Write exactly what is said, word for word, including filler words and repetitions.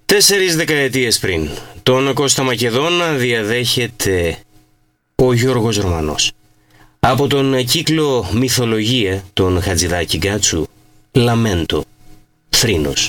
Τέσσερις δεκαετίες πριν, τον Κώστα Μακεδόνα διαδέχεται ο Γιώργος Ρωμανός. Από τον κύκλο «Μυθολογία» των Χατζηδάκη Γκάτσου, «Λαμέντο», «Θρήνος».